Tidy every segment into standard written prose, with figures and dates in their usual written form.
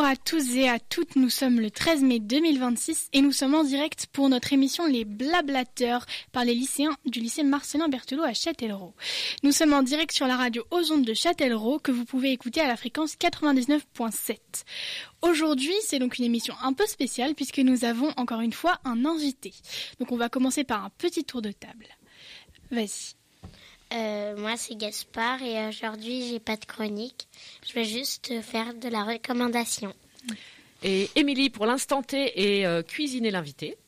à tous et à toutes, nous sommes le 13 mai 2026 et nous sommes en direct pour notre émission Les Blablateurs par les lycéens du lycée Marcelin Berthelot à Châtellerault. Nous sommes en direct sur la radio aux ondes de Châtellerault que vous pouvez écouter à la fréquence 99.7. Aujourd'hui, c'est donc une émission un peu spéciale puisque nous avons encore une fois un invité. Donc on va commencer par un petit tour de table. Vas-y. Moi, c'est Gaspard et aujourd'hui, j'ai pas de chronique. Je vais juste faire de la recommandation. Et Émilie, pour l'instant T, est cuisiner l'invité.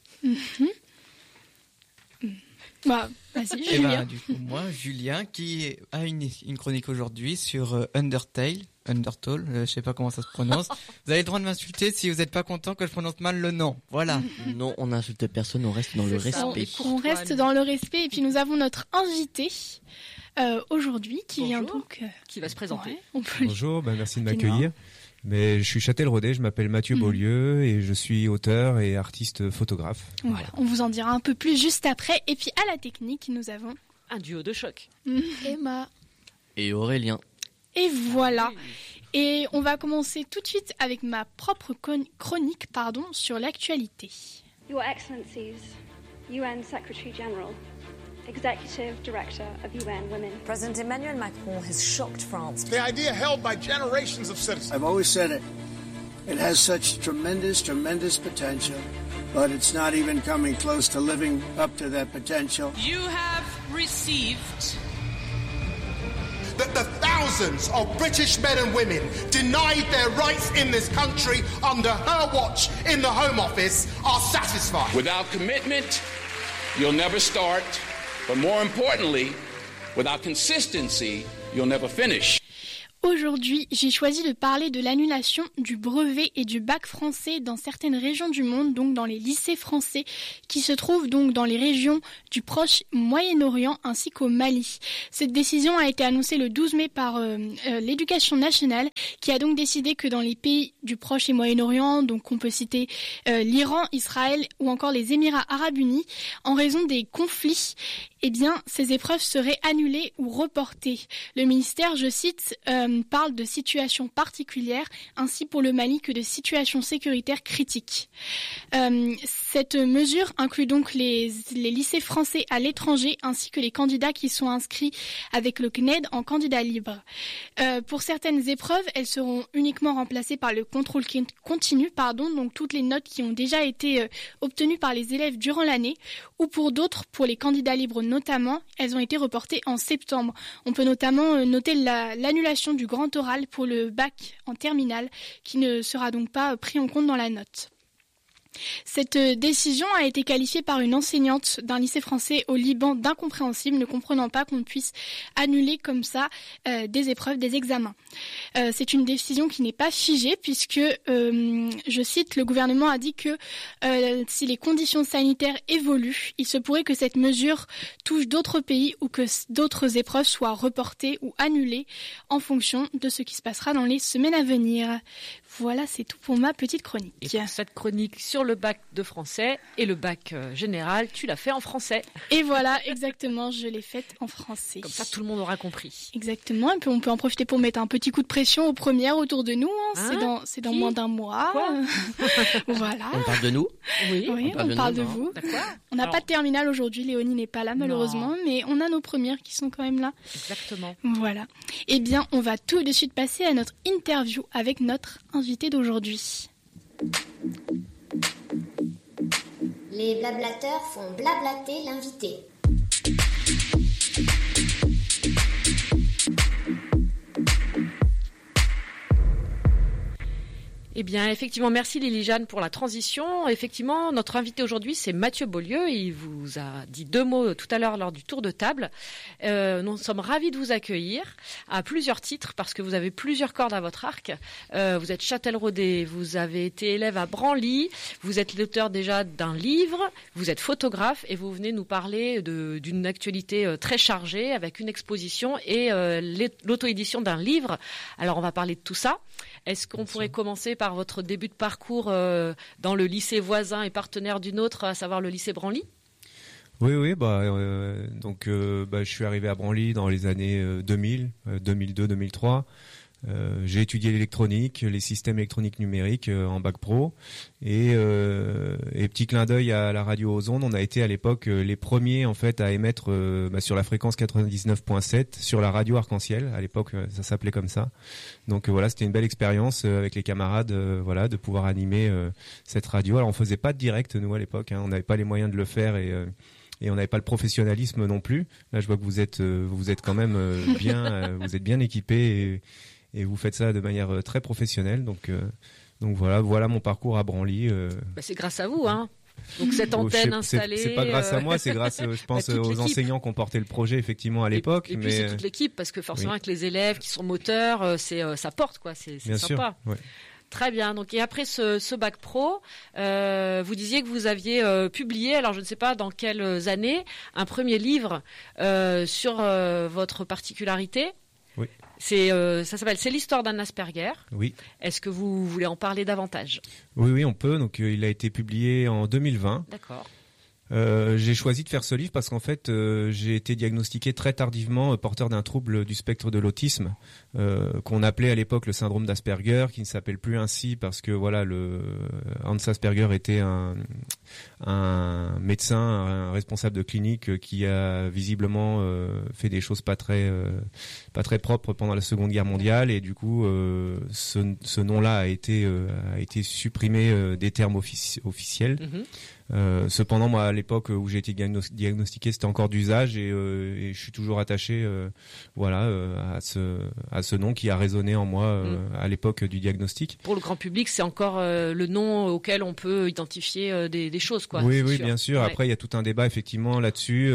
Bah, vas-y, Et Julien. du coup, moi, Julien, qui a une chronique aujourd'hui sur Undertale, je sais pas comment ça se prononce. Vous avez le droit de m'insulter si vous n'êtes pas content que je prononce mal le nom. Voilà. Non, on n'insulte personne, on reste dans le respect. On reste dans le respect et puis nous avons notre invité aujourd'hui qui vient donc... Qui va se présenter. Ouais, on peut Bonjour, merci de m'accueillir. Mais je suis Châtelleraudais, je m'appelle Mathieu Beaulieu et je suis auteur et artiste photographe. Voilà, on vous en dira un peu plus juste après. Et puis à la technique, nous avons... Un duo de choc. Emma. Et Aurélien. Et voilà. Et on va commencer tout de suite avec ma propre chronique sur l'actualité. Your Excellencies, UN Secretary General, Executive Director of UN Women. President Emmanuel Macron has shocked France. The idea held by generations of citizens. I've always said it. It has such tremendous potential, but it's not even coming close to living up to that potential. You have received That the thousands of British men and women denied their rights in this country under her watch in the Home Office are satisfied. Without commitment, you'll never start. But more importantly, without consistency, you'll never finish. Aujourd'hui, j'ai choisi de parler de l'annulation du brevet et du bac français dans certaines régions du monde, donc dans les lycées français, qui se trouvent donc dans les régions du proche Moyen-Orient ainsi qu'au Mali. Cette décision a été annoncée le 12 mai par l'Éducation nationale, qui a donc décidé que dans les pays du proche et Moyen-Orient, donc on peut citer l'Iran, Israël ou encore les Émirats arabes unis, en raison des conflits, eh bien, ces épreuves seraient annulées ou reportées. Le ministère, je cite, parle de situations particulières, ainsi pour le Mali que de situations sécuritaires critiques. Cette mesure inclut donc les lycées français à l'étranger, ainsi que les candidats qui sont inscrits avec le CNED en candidat libre. Pour certaines épreuves, elles seront uniquement remplacées par le contrôle continu, donc toutes les notes qui ont déjà été obtenues par les élèves durant l'année, ou pour d'autres, pour les candidats libres notamment, elles ont été reportées en septembre. On peut notamment noter l'annulation du grand oral pour le bac en terminale, qui ne sera donc pas pris en compte dans la note. Cette décision a été qualifiée par une enseignante d'un lycée français au Liban d'incompréhensible, ne comprenant pas qu'on puisse annuler comme ça des épreuves, des examens. C'est une décision qui n'est pas figée puisque, je cite, le gouvernement a dit que si les conditions sanitaires évoluent, il se pourrait que cette mesure touche d'autres pays ou que d'autres épreuves soient reportées ou annulées en fonction de ce qui se passera dans les semaines à venir. Voilà, c'est tout pour ma petite chronique. Et pour cette chronique sur le bac de français et le bac général, tu l'as fait en français. Et voilà, exactement, je l'ai faite en français. Comme ça, tout le monde aura compris. Exactement, et puis on peut en profiter pour mettre un petit coup de pression aux premières autour de nous. C'est dans moins d'un mois. Voilà. On parle de nous ? Oui, on parle de vous. D'accord. On n'a pas de terminale aujourd'hui, Léonie n'est pas là malheureusement, mais on a nos premières qui sont quand même là. Exactement. Voilà. Eh bien, on va tout de suite passer à notre interview avec notre invité d'aujourd'hui. Les blablateurs font blablater l'invité. Eh bien, effectivement, merci Lily-Jeanne pour la transition. Effectivement, notre invité aujourd'hui, c'est Mathieu Beaulieu. Il vous a dit 2 mots tout à l'heure lors du tour de table. Nous sommes ravis de vous accueillir à plusieurs titres parce que vous avez plusieurs cordes à votre arc. Vous êtes Châtelleraudais, vous avez été élève à Branly, vous êtes l'auteur déjà d'un livre, vous êtes photographe et vous venez nous parler d'une actualité très chargée avec une exposition et l'auto-édition d'un livre. Alors, on va parler de tout ça. Est-ce qu'on pourrait commencer par votre début de parcours dans le lycée voisin et partenaire du nôtre, à savoir le lycée Branly ? Oui, je suis arrivé à Branly dans les années 2000, 2002, 2003. J'ai étudié l'électronique, les systèmes électroniques numériques en bac pro et petit clin d'œil à la radio aux ondes. On a été à l'époque les premiers en fait à émettre sur la fréquence 99.7 sur la radio Arc-en-Ciel. À l'époque, ça s'appelait comme ça. Donc voilà, c'était une belle expérience avec les camarades, de pouvoir animer cette radio. Alors on faisait pas de direct nous à l'époque, on n'avait pas les moyens de le faire et on n'avait pas le professionnalisme non plus. Là, je vois que vous êtes quand même bien, vous êtes bien équipés et vous faites ça de manière très professionnelle. Donc voilà mon parcours à Branly. C'est grâce à vous, hein. Donc cette antenne installée. C'est pas grâce à moi, c'est grâce, je pense, aux enseignants qui ont porté le projet effectivement à l'époque. Et puis c'est toute l'équipe, parce que forcément avec les élèves qui sont moteurs, ça porte quoi. C'est bien sympa. Sûr, ouais. Très bien. Donc, et après ce bac pro, vous disiez que vous aviez publié, alors je ne sais pas dans quelles années, un premier livre sur votre particularité. Oui. Ça s'appelle C'est l'histoire d'un Asperger. Oui. Est-ce que vous voulez en parler davantage ? Oui, on peut. Donc, il a été publié en 2020. D'accord. J'ai choisi de faire ce livre parce qu'en fait j'ai été diagnostiqué très tardivement porteur d'un trouble du spectre de l'autisme qu'on appelait à l'époque le syndrome d'Asperger, qui ne s'appelle plus ainsi parce que voilà, le Hans Asperger était un médecin, un responsable de clinique qui a visiblement fait des choses pas très propres pendant la Seconde Guerre mondiale, et du coup ce nom-là a été supprimé des termes officiels. Mm-hmm. Cependant, moi, à l'époque où j'ai été diagnostiqué, c'était encore d'usage et je suis toujours attaché, à ce nom qui a résonné en moi à l'époque du diagnostic. Pour le grand public, c'est encore le nom auquel on peut identifier des choses, quoi. Oui, bien sûr. Ouais. Après, il y a tout un débat effectivement là-dessus,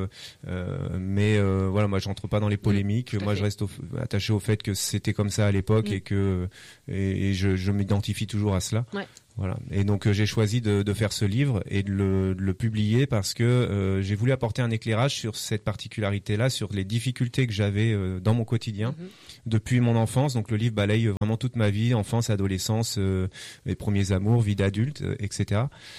mais moi, j'entre pas dans les polémiques. Moi, je reste attaché au fait que c'était comme ça à l'époque et que je m'identifie toujours à cela. Ouais. Voilà. Et donc j'ai choisi de faire ce livre et de le publier parce que j'ai voulu apporter un éclairage sur cette particularité-là, sur les difficultés que j'avais dans mon quotidien depuis mon enfance. Donc le livre balaye vraiment toute ma vie, enfance, adolescence, les premiers amours, vie d'adulte, etc.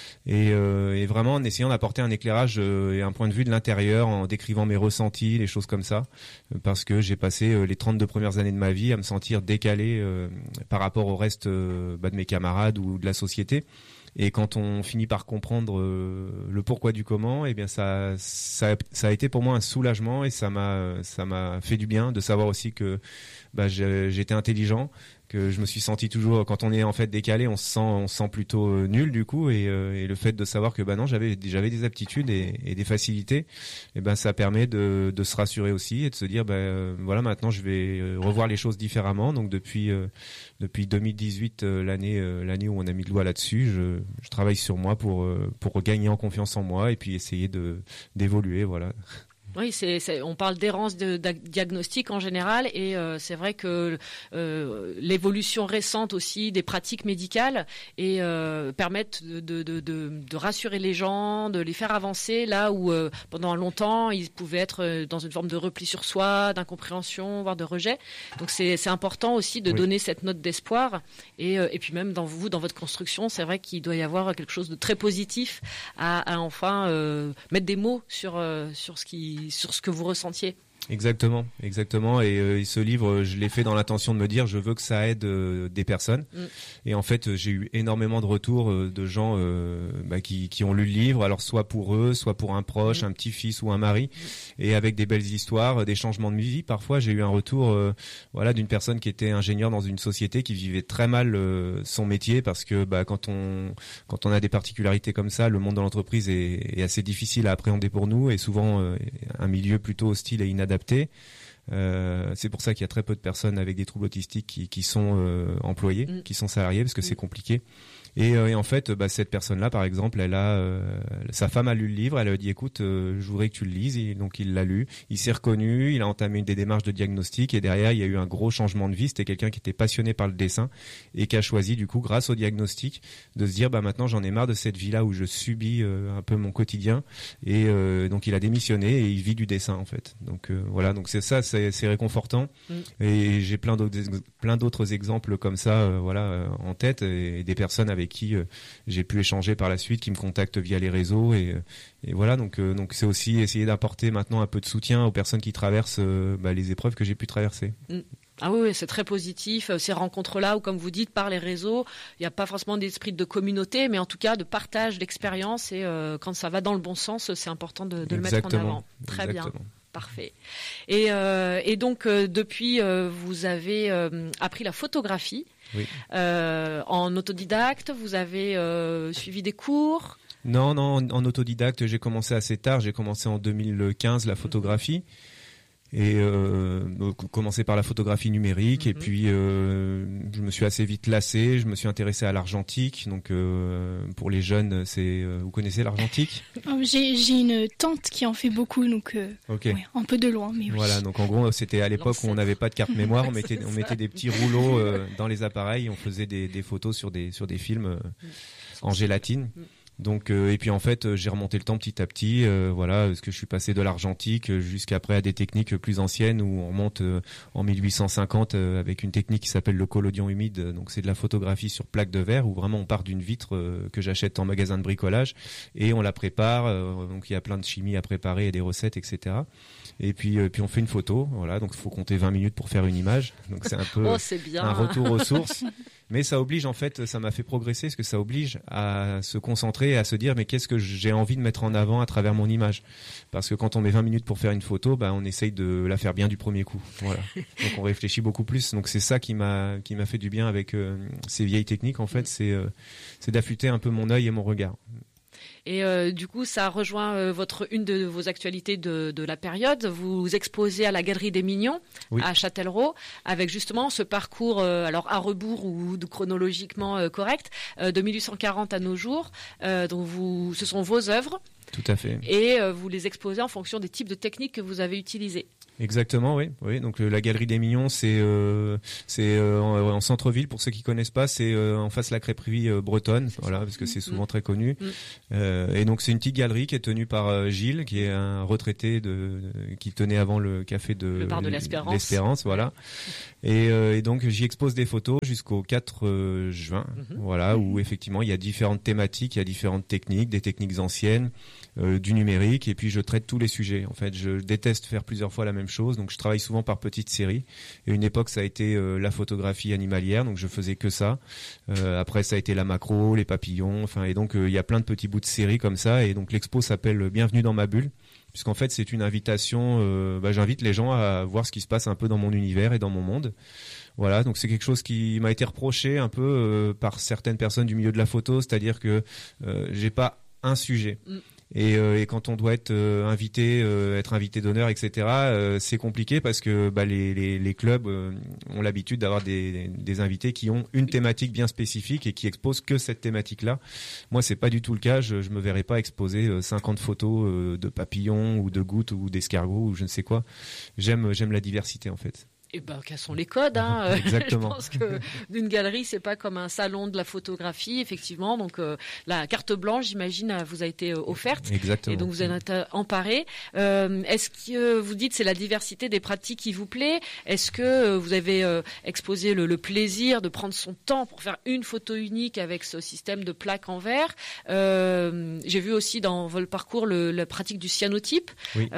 Et vraiment en essayant d'apporter un éclairage et un point de vue de l'intérieur, en décrivant mes ressentis, les choses comme ça, parce que j'ai passé les 32 premières années de ma vie à me sentir décalé par rapport au reste de mes camarades ou de la société. Et quand on finit par comprendre le pourquoi du comment, eh bien ça a été pour moi un soulagement et ça m'a fait du bien de savoir aussi que j'étais intelligent, que je me suis senti toujours, quand on est en fait décalé, on se sent plutôt nul du coup, et le fait de savoir que non, j'avais des aptitudes et des facilités, et ça permet de se rassurer aussi et de se dire voilà, maintenant je vais revoir les choses différemment. Donc depuis 2018, l'année où on a mis le doigt là-dessus, je travaille sur moi pour regagner en confiance en moi et puis essayer d'évoluer, voilà. Oui, on parle d'errance de diagnostic en général, et c'est vrai que l'évolution récente aussi des pratiques médicales permettent de rassurer les gens, de les faire avancer là où pendant longtemps ils pouvaient être dans une forme de repli sur soi, d'incompréhension, voire de rejet. Donc c'est important aussi de donner cette note d'espoir, et puis même dans votre construction, c'est vrai qu'il doit y avoir quelque chose de très positif à enfin mettre des mots sur ce que vous ressentiez. Exactement. Et ce livre, je l'ai fait dans l'intention de me dire, je veux que ça aide des personnes. Et en fait, j'ai eu énormément de retours de gens qui ont lu le livre, alors soit pour eux, soit pour un proche, un petit-fils ou un mari, et avec des belles histoires, des changements de vie. Parfois, j'ai eu un retour d'une personne qui était ingénieure dans une société qui vivait très mal son métier, parce que quand on a des particularités comme ça, le monde de l'entreprise est assez difficile à appréhender pour nous, et souvent un milieu plutôt hostile et inadapté. C'est pour ça qu'il y a très peu de personnes avec des troubles autistiques qui sont employées, qui sont salariées, parce que c'est compliqué. Et en fait, cette personne-là, par exemple, sa femme a lu le livre, elle a dit écoute, je voudrais que tu le lises, et donc il l'a lu, il s'est reconnu, il a entamé des démarches de diagnostic, et derrière il y a eu un gros changement de vie. C'était quelqu'un qui était passionné par le dessin et qui a choisi du coup, grâce au diagnostic, de se dire maintenant j'en ai marre de cette vie-là où je subis un peu mon quotidien, et donc il a démissionné et il vit du dessin en fait. Donc voilà, donc c'est réconfortant, et j'ai plein d'autres exemples comme ça en tête, et des personnes avec qui j'ai pu échanger par la suite, qui me contactent via les réseaux, et voilà, donc c'est aussi essayer d'apporter maintenant un peu de soutien aux personnes qui traversent les épreuves que j'ai pu traverser. Ah oui, c'est très positif, ces rencontres-là, où comme vous dites, par les réseaux, il n'y a pas forcément d'esprit de communauté, mais en tout cas de partage d'expérience, et quand ça va dans le bon sens, c'est important de le mettre en avant. Très bien. Parfait. Et donc, depuis, vous avez appris la photographie en autodidacte, vous avez suivi des cours? Non, en autodidacte, j'ai commencé assez tard, j'ai commencé en 2015 la photographie. Et commencer par la photographie numérique, et puis je me suis assez vite lassé, je me suis intéressé à l'argentique. Donc pour les jeunes, vous connaissez l'argentique? J'ai une tante qui en fait beaucoup, donc un peu de loin, mais oui. Voilà, donc en gros c'était à l'époque où on n'avait pas de carte mémoire, on mettait des petits rouleaux dans les appareils, on faisait des photos sur des films en gélatine. Donc et puis en fait j'ai remonté le temps petit à petit, parce que je suis passé de l'argentique jusqu'après à des techniques plus anciennes où on remonte en 1850 avec une technique qui s'appelle le collodion humide. Donc c'est de la photographie sur plaque de verre où vraiment on part d'une vitre que j'achète en magasin de bricolage et on la prépare. Donc il y a plein de chimie à préparer et des recettes, etc. Et puis on fait une photo. Voilà, donc il faut compter 20 minutes pour faire une image. Donc c'est un peu un retour aux sources. Mais ça oblige, en fait, ça m'a fait progresser parce que ça oblige à se concentrer et à se dire mais qu'est-ce que j'ai envie de mettre en avant à travers mon image. Parce que quand on met 20 minutes pour faire une photo, on essaye de la faire bien du premier coup. Voilà. Donc on réfléchit beaucoup plus. Donc c'est ça qui m'a fait du bien avec ces vieilles techniques, en fait, c'est d'affûter un peu mon œil et mon regard. Et du coup, ça rejoint une de vos actualités de la période. Vous exposez à la Galerie des Mignons à Châtellerault, avec justement ce parcours, alors à rebours ou chronologiquement correct, de 1840 à nos jours. Donc ce sont vos œuvres. Tout à fait. Et vous les exposez en fonction des types de techniques que vous avez utilisées. Exactement, oui. Donc la Galerie des Mignons, c'est en centre-ville, pour ceux qui connaissent pas, c'est en face de la crêperie bretonne, voilà, parce que c'est souvent très connu. Et donc c'est une petite galerie qui est tenue par Gilles, qui est un retraité qui tenait avant le café le bar de l'Espérance, voilà. Et donc j'y expose des photos jusqu'au 4 juin, voilà, où effectivement il y a différentes thématiques, il y a différentes techniques, des techniques anciennes, du numérique, et puis je traite tous les sujets. En fait, je déteste faire plusieurs fois la même chose, donc je travaille souvent par petites séries. Et une époque, ça a été la photographie animalière, donc je faisais que ça. Après, ça a été la macro, les papillons, et donc il y a plein de petits bouts de séries comme ça. Et donc l'expo s'appelle Bienvenue dans ma bulle, puisqu'en fait c'est une invitation. J'invite les gens à voir ce qui se passe un peu dans mon univers et dans mon monde. Voilà, donc c'est quelque chose qui m'a été reproché un peu par certaines personnes du milieu de la photo, c'est-à-dire que j'ai pas un sujet. Et quand on doit être invité d'honneur, etc., c'est compliqué parce que les clubs ont l'habitude d'avoir des invités qui ont une thématique bien spécifique et qui exposent que cette thématique-là. Moi, c'est pas du tout le cas. Je me verrais pas exposer 50 photos de papillons ou de gouttes ou d'escargots ou je ne sais quoi. J'aime la diversité, en fait. Eh ben, quels sont les codes, hein. Exactement. Je pense que d'une galerie, c'est pas comme un salon de la photographie, effectivement. Donc, la carte blanche, j'imagine, vous a été offerte. Exactement. Et donc, vous en êtes emparé. Est-ce que vous dites c'est la diversité des pratiques qui vous plaît? Est-ce que vous avez exposé le plaisir de prendre son temps pour faire une photo unique avec ce système de plaques en verre? J'ai vu aussi dans votre parcours la pratique du cyanotype,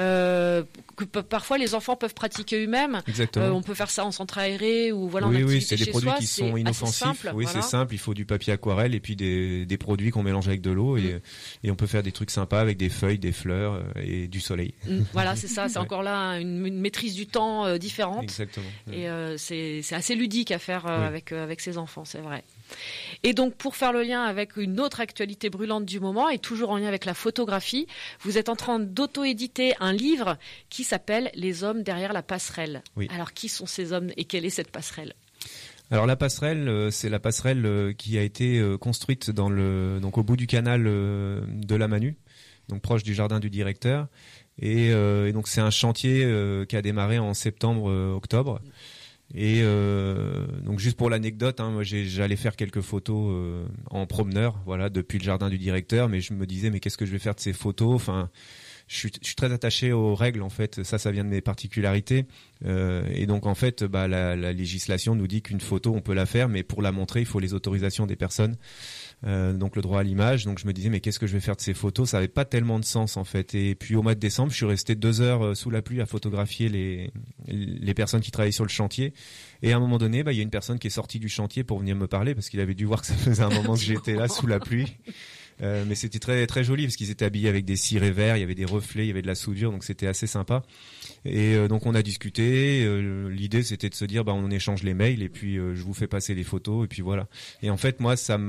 que parfois les enfants peuvent pratiquer eux-mêmes. Exactement. On peut faire ça en centre aéré ou voilà en activité chez soi. Oui, c'est des produits qui sont inoffensifs. Simple, oui, voilà. C'est simple. Il faut du papier aquarelle et puis des produits qu'on mélange avec de l'eau et on peut faire des trucs sympas avec des feuilles, des fleurs et du soleil. Voilà, c'est ça. C'est encore là une maîtrise du temps différente. Exactement. Et c'est assez ludique à faire avec ses enfants, c'est vrai. Et donc, pour faire le lien avec une autre actualité brûlante du moment et toujours en lien avec la photographie, vous êtes en train d'auto-éditer un livre qui s'appelle « Les hommes derrière la passerelle ». Oui. Alors, qui sont ces hommes et quelle est cette passerelle ? Alors la passerelle, c'est la passerelle qui a été construite donc au bout du canal de la Manu, donc proche du jardin du directeur. Et donc c'est un chantier qui a démarré en septembre-octobre. Et donc juste pour l'anecdote, moi j'allais faire quelques photos en promeneur, voilà, depuis le jardin du directeur, mais je me disais mais qu'est-ce que je vais faire de ces photos ? Enfin, je suis très attaché aux règles en fait. Ça vient de mes particularités. Et donc en fait, la législation nous dit qu'une photo on peut la faire, mais pour la montrer, il faut les autorisations des personnes. Donc le droit à l'image. Donc je me disais mais qu'est-ce que je vais faire de ces photos? Ça avait pas tellement de sens en fait. Et puis au mois de décembre, je suis resté 2 heures sous la pluie à photographier les personnes qui travaillaient sur le chantier. Et à un moment donné, il y a une personne qui est sortie du chantier pour venir me parler parce qu'il avait dû voir que ça faisait un moment que j'étais là sous la pluie. Mais c'était très très joli parce qu'ils étaient habillés avec des cirés verts, il y avait des reflets, il y avait de la soudure, donc c'était assez sympa. Et donc on a discuté. L'idée c'était de se dire on échange les mails et puis je vous fais passer les photos et puis voilà. Et en fait moi ça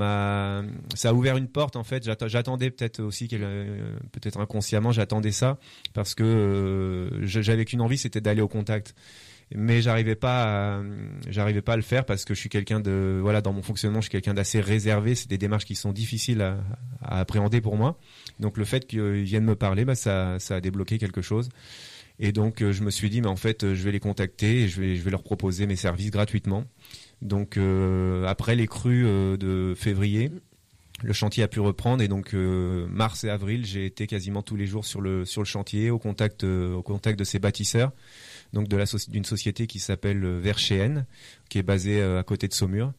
a ouvert une porte en fait. J'attendais peut-être aussi peut-être inconsciemment j'attendais ça parce que j'avais qu'une envie, c'était d'aller au contact. Mais j'arrivais pas à le faire parce que je suis quelqu'un dans mon fonctionnement, je suis quelqu'un d'assez réservé. C'est des démarches qui sont difficiles à appréhender pour moi. Donc le fait qu'ils viennent me parler, ça a débloqué quelque chose. Et donc je me suis dit, mais en fait, je vais les contacter et je vais leur proposer mes services gratuitement. Donc après les crues de février, le chantier a pu reprendre et donc mars et avril, j'ai été quasiment tous les jours sur le chantier au contact de ces bâtisseurs. Donc d'une société qui s'appelle Verscheen, qui est basée à côté de Saumur.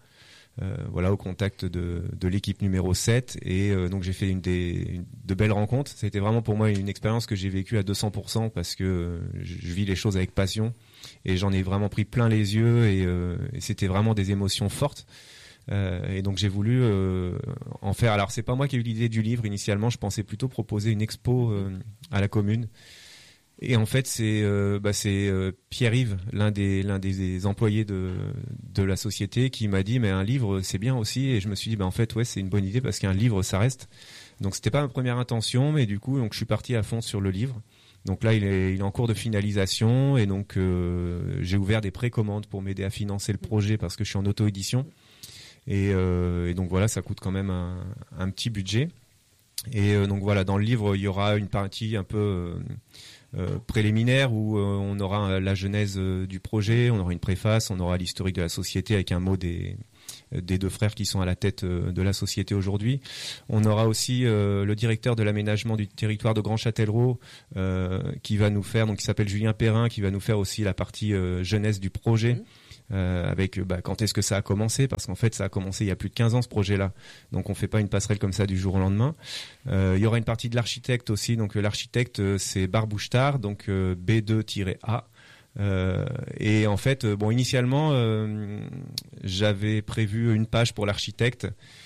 Au contact de l'équipe numéro 7 et donc j'ai fait de belles rencontres. Ça a été vraiment pour moi une expérience que j'ai vécue à 200% parce que je vis les choses avec passion et j'en ai vraiment pris plein les yeux et c'était vraiment des émotions fortes. Et donc j'ai voulu en faire. Alors c'est pas moi qui ai eu l'idée du livre initialement, je pensais plutôt proposer une expo à la commune. Et en fait, c'est Pierre-Yves, l'un des employés de la société, qui m'a dit mais un livre c'est bien aussi. Et je me suis dit en fait c'est une bonne idée parce qu'un livre ça reste. Donc c'était pas ma première intention, mais du coup je suis parti à fond sur le livre. Donc là il est en cours de finalisation et donc j'ai ouvert des précommandes pour m'aider à financer le projet parce que je suis en auto-édition. Et donc voilà, ça coûte quand même un petit budget. Et donc voilà, dans le livre il y aura une partie un peu préliminaire où on aura la genèse du projet, on aura une préface, on aura l'historique de la société avec un mot des 2 frères qui sont à la tête de la société aujourd'hui. On aura aussi le directeur de l'aménagement du territoire de Grand Châtellerault qui va nous faire, donc qui s'appelle Julien Perrin, qui va nous faire aussi la partie jeunesse du projet. Avec quand est-ce que ça a commencé, parce qu'en fait ça a commencé il y a plus de 15 ans ce projet-là, donc on fait pas une passerelle comme ça du jour au lendemain. Il y aura une partie de l'architecte aussi, donc l'architecte c'est Barbouchtar, donc B2-A. Et en fait initialement j'avais prévu une page pour l'architecte.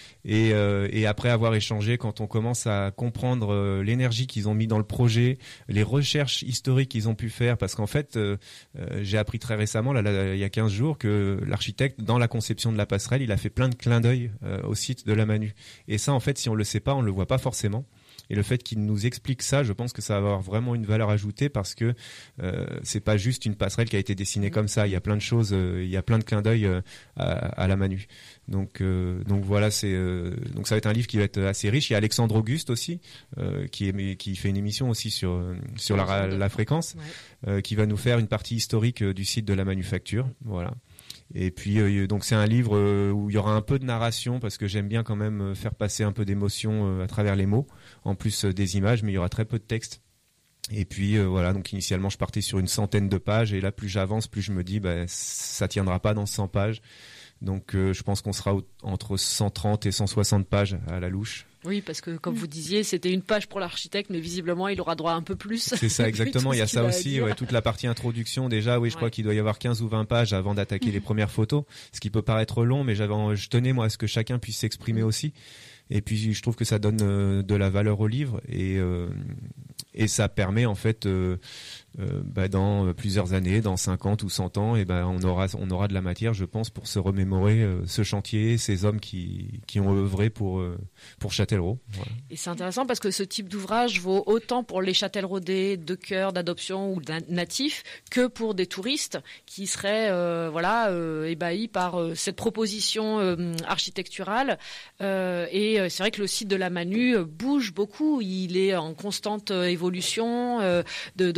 Et après avoir échangé, quand on commence à comprendre l'énergie qu'ils ont mis dans le projet, les recherches historiques qu'ils ont pu faire, parce qu'en fait, j'ai appris très récemment, il y a 15 jours, que l'architecte, dans la conception de la passerelle, il a fait plein de clins d'œil au site de la Manu. Et ça, en fait, si on le sait pas, on le voit pas forcément. Et le fait qu'il nous explique ça, je pense que ça va avoir vraiment une valeur ajoutée parce que c'est pas juste une passerelle qui a été dessinée comme ça. Il y a plein de choses, il y a plein de clins d'œil à la Manu. Donc voilà, donc ça va être un livre qui va être assez riche. Il y a Alexandre Auguste aussi qui fait une émission aussi sur la fréquence, qui va nous faire une partie historique du site de la manufacture. Voilà. Et puis donc c'est un livre où il y aura un peu de narration parce que j'aime bien quand même faire passer un peu d'émotion à travers les mots, en plus des images, mais il y aura très peu de texte. Et puis voilà, donc initialement je partais sur une 100aine de pages et là plus j'avance, plus je me dis ça tiendra pas dans 100 pages. Donc je pense qu'on sera entre 130 et 160 pages à la louche. Oui, parce que comme vous disiez, c'était une page pour l'architecte, mais visiblement, il aura droit à un peu plus. C'est ça, exactement. Il y a ça aussi, toute la partie introduction. Déjà, je crois qu'il doit y avoir 15 ou 20 pages avant d'attaquer les premières photos, ce qui peut paraître long, mais je tenais, moi, à ce que chacun puisse s'exprimer aussi. Et puis, je trouve que ça donne de la valeur au livre et ça permet, en fait, dans plusieurs années, dans 50 ou 100 ans, on aura de la matière, je pense, pour se remémorer ce chantier, ces hommes qui ont œuvré pour Châtellerault. Voilà. Et c'est intéressant parce que ce type d'ouvrage vaut autant pour les Châtelleraudais de cœur, d'adoption ou natifs que pour des touristes qui seraient ébahis par cette proposition architecturale. Et c'est vrai que le site de la Manu bouge beaucoup. Il est en constante évolution de cette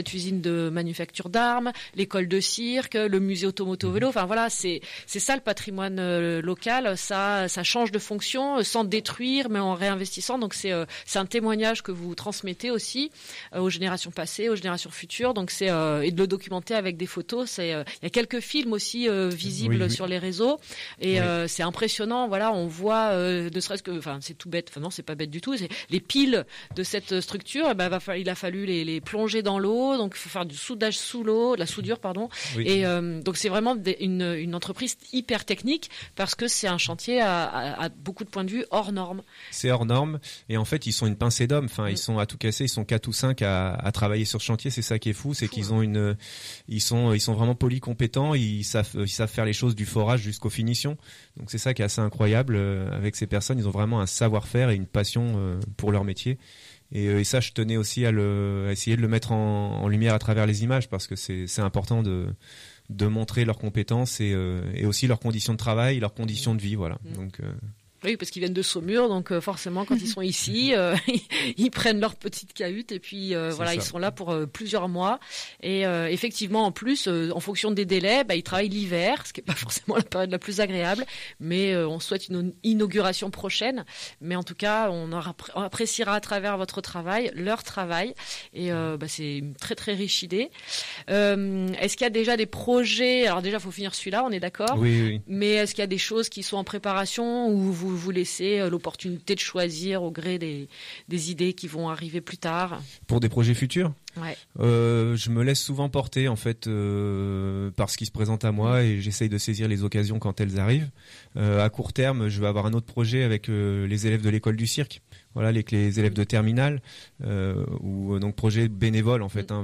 cette usine de manufacture d'armes, l'école de cirque, le musée automoto-vélo. Enfin voilà, c'est ça le patrimoine local. Ça change de fonction sans détruire, mais en réinvestissant. Donc c'est un témoignage que vous transmettez aussi aux générations passées, aux générations futures. Donc et de le documenter avec des photos. Il y a quelques films aussi visibles sur les réseaux et c'est impressionnant. Voilà, on voit ne serait-ce que, enfin c'est tout bête. Enfin non, c'est pas bête du tout. C'est les piles de cette structure. Il a fallu les plonger dans l'eau. Donc il faut faire du soudage sous l'eau, de la soudure pardon. Oui. Et donc c'est vraiment une entreprise hyper technique parce que c'est un chantier à beaucoup de points de vue hors norme. C'est hors norme et en fait ils sont une pincée d'hommes. Enfin ils sont à tout casser. Ils sont 4 ou 5 à travailler sur ce chantier. C'est ça qui est fou, c'est qu'ils ont ils sont vraiment polycompétents. Ils savent faire les choses du forage jusqu'aux finitions. Donc c'est ça qui est assez incroyable avec ces personnes. Ils ont vraiment un savoir-faire et une passion pour leur métier. Et ça, je tenais aussi à essayer de le mettre en lumière à travers les images parce que c'est important de montrer leurs compétences et aussi leurs conditions de travail, leurs conditions de vie, voilà. Donc oui, parce qu'ils viennent de Saumur, donc forcément, quand ils sont ici, ils prennent leur petite cahute et puis voilà, ils sont là pour plusieurs mois. Et effectivement, en plus, en fonction des délais, ils travaillent l'hiver, ce qui n'est pas forcément la période la plus agréable. Mais on souhaite une inauguration prochaine. Mais en tout cas, on appréciera à travers votre travail, leur travail. Et c'est une très très riche idée. Est-ce qu'il y a déjà des projets? Alors déjà, il faut finir celui-là, on est d'accord. Oui. Mais est-ce qu'il y a des choses qui sont en préparation ou vous laissez l'opportunité de choisir au gré des idées qui vont arriver plus tard? Pour des projets futurs? Ouais. Je me laisse souvent porter en fait par ce qui se présente à moi et j'essaye de saisir les occasions quand elles arrivent. À court terme, je vais avoir un autre projet avec les élèves de l'école du cirque. Voilà, les élèves de terminale ou donc projet bénévole en fait.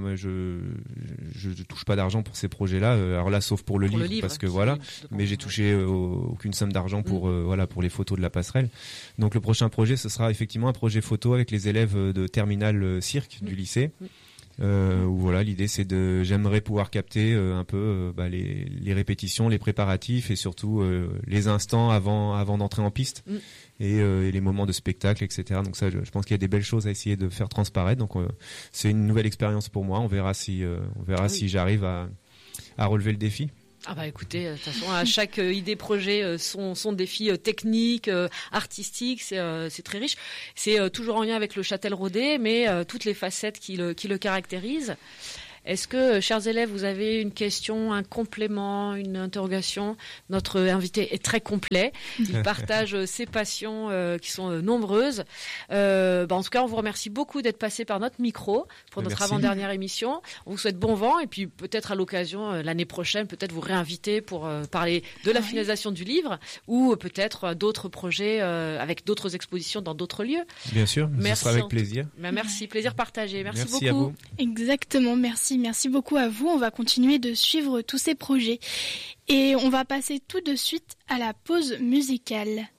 Je touche pas d'argent pour ces projets-là. Alors là, sauf pour le livre parce que voilà. Mais j'ai touché aucune somme d'argent pour pour les photos de la passerelle. Donc le prochain projet, ce sera effectivement un projet photo avec les élèves de terminale cirque du lycée. Où voilà, l'idée c'est j'aimerais pouvoir capter un peu les répétitions, les préparatifs et surtout les instants avant d'entrer en piste et les moments de spectacle, etc. Donc ça, je pense qu'il y a des belles choses à essayer de faire transparaître. Donc c'est une nouvelle expérience pour moi. On verra si si j'arrive à relever le défi. Ah bah écoutez, de toute façon, à chaque idée projet, son défi technique, artistique, c'est très riche. C'est toujours en lien avec le Châtel-Rodet, mais toutes les facettes qui le caractérisent. Est-ce que, chers élèves, vous avez une question, un complément, une interrogation? Notre invité est très complet. Il partage ses passions qui sont nombreuses. En tout cas, on vous remercie beaucoup d'être passé par notre micro pour notre avant-dernière émission. On vous souhaite bon vent et puis peut-être à l'occasion, l'année prochaine, peut-être vous réinviter pour parler de la finalisation du livre ou peut-être d'autres projets avec d'autres expositions dans d'autres lieux. Bien sûr, ce sera avec plaisir. Merci, plaisir partagé. Merci beaucoup. À vous. Exactement, merci beaucoup à vous. On va continuer de suivre tous ces projets. Et on va passer tout de suite à la pause musicale.